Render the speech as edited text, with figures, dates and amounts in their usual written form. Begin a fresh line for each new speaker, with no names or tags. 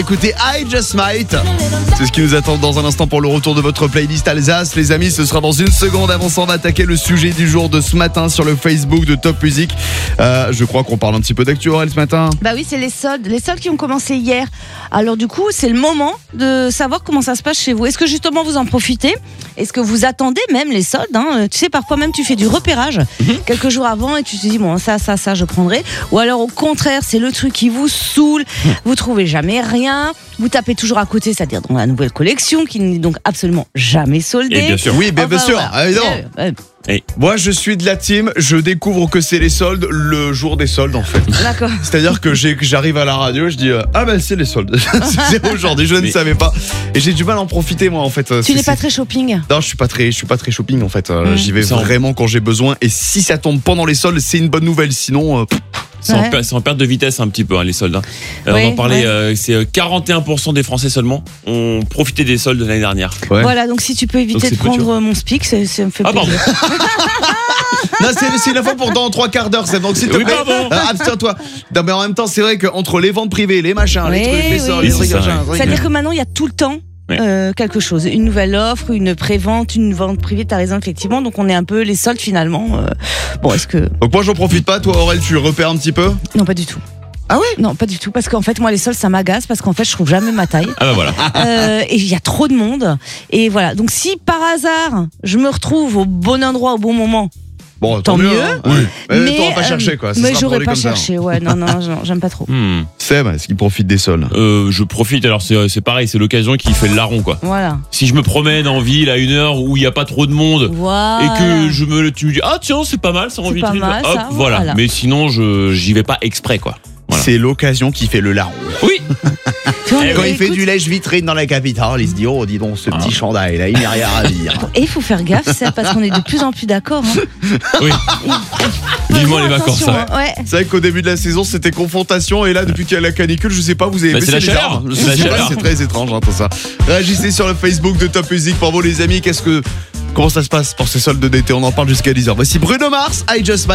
Écoutez I Just Might. C'est ce qui nous attend dans un instant pour le retour de votre playlist Alsace. Les amis, ce sera dans une seconde. Avant ça, on va attaquer le sujet du jour de ce matin sur le Facebook de Top Music. Je crois qu'on parle un petit peu d'actu, Aurel, ce matin.
Bah oui, c'est les soldes qui ont commencé hier. Alors du coup, c'est le moment de savoir comment ça se passe chez vous. Est-ce que justement vous en profitez ? Est-ce que vous attendez même les soldes, Tu sais, parfois même tu fais du repérage quelques jours avant et tu te dis bon ça je prendrai. Ou alors au contraire, c'est le truc qui vous saoule, vous trouvez jamais rien, vous tapez toujours à côté, c'est-à-dire dans la nouvelle collection qui n'est donc absolument jamais soldée.
Et bien sûr.
Oui, bien sûr, évidemment.
Et
Moi, je suis de la team, je découvre que c'est les soldes le jour des soldes, en fait.
D'accord.
C'est-à-dire que j'arrive à la radio, je dis ah ben c'est les soldes. C'est aujourd'hui, je ne savais pas. Et j'ai du mal à en profiter, moi, en fait.
Tu n'es pas très shopping ?
Non, je suis pas très shopping, en fait. J'y vais
Ça,
vraiment quand j'ai besoin. Et si ça tombe pendant les soldes, c'est une bonne nouvelle. Sinon,
c'est en perte de vitesse un petit peu, les soldes. On en parlait, c'est 41% des Français seulement ont profité des soldes de l'année dernière.
ouais.
Voilà, donc si tu peux éviter de prendre mon speak, ça me fait plaisir.
Non, c'est la fois pour dans 3 quarts d'heure. Donc s'il te plaît, abstiens-toi. Non, mais en même temps, c'est vrai qu'entre les ventes privées, les machins, les trucs, les soldes, les trucs, machin.
C'est-à-dire que maintenant, il y a tout le temps quelque chose, une nouvelle offre, une pré-vente, une vente privée, t'as raison effectivement, donc on est un peu les soldes finalement. Bon, est-ce que...
Donc moi j'en profite pas, toi Aurel tu repères un petit peu ?
Non, pas du tout.
Ah ouais ?
Non, pas du tout, parce qu'en fait moi les soldes ça m'agace, parce qu'en fait je trouve jamais ma taille.
Ah bah voilà.
Et il y a trop de monde, et voilà, donc si par hasard je me retrouve au bon endroit au bon moment,
bon,
tant mieux.
Oui. Mais t'auras pas
euh,
cherché quoi.
Mais j'aurais pas cherché, non, j'aime pas trop.
Seb, est-ce qu'il profite des soldes ?
Je profite, alors c'est pareil, c'est l'occasion qui fait le larron quoi.
Voilà.
Si je me promène en ville à une heure où il n'y a pas trop de monde
Voilà.
et que tu me dis ah tiens c'est pas mal ça en vitrine,
pas mal,
hop
ça,
voilà.
voilà.
Mais sinon j'y vais pas exprès quoi. Voilà.
C'est l'occasion qui fait le larron.
Oui.
Quand il fait du lèche-vitrine dans la capitale, il se dit oh dis donc ce petit chandail là, il n'y a rien à dire.
Et il faut faire gaffe, ça, parce qu'on est de plus en plus d'accord.
Oui. Vivement les vacances.
Ouais.
C'est vrai qu'au début de la saison c'était confrontation et là depuis qu'il y a la canicule, je sais pas, vous avez baissé
c'est la
les
chaleur.
armes.
C'est la chaleur.
C'est très étrange tout ça. Réagissez sur le Facebook de Top Music pour vous les amis, comment ça se passe pour ces soldes d'été, on en parle jusqu'à 10h. Voici Bruno Mars, I Just Might.